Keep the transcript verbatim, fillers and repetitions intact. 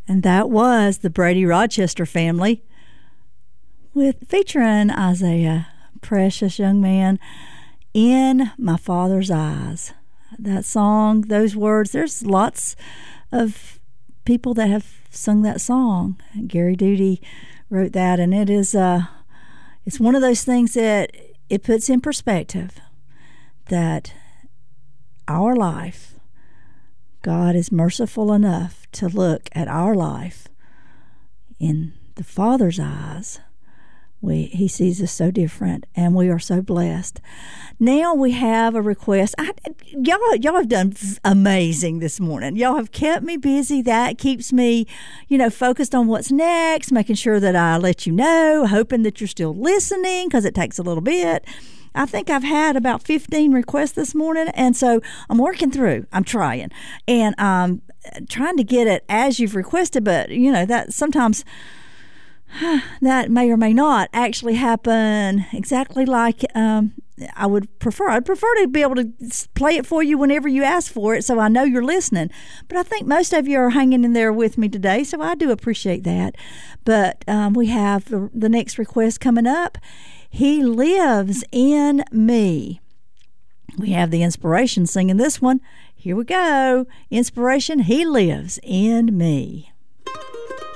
And that was the Brady Rochester family with featuring Isaiah, precious young man, In My Father's Eyes. That song, those words, there's lots of people that have sung that song. Gary Duty wrote that, and it is uh, it's one of those things that it puts in perspective that our life, God is merciful enough to look at our life in the Father's eyes. We, he sees us so different, and we are so blessed. Now we have a request. I, y'all, y'all have done amazing this morning. Y'all have kept me busy. That keeps me, you know, focused on what's next, making sure that I let you know, hoping that you're still listening because it takes a little bit. I think I've had about fifteen requests this morning, and so I'm working through. I'm trying, and um, trying to get it as you've requested, but, you know, that sometimes that may or may not actually happen exactly like um, I would prefer. I'd prefer to be able to play it for you whenever you ask for it so I know you're listening. But I think most of you are hanging in there with me today, so I do appreciate that. But um, we have the, the next request coming up. He Lives in Me. We have the Inspiration singing this one. Here we go. Inspiration, He Lives in Me.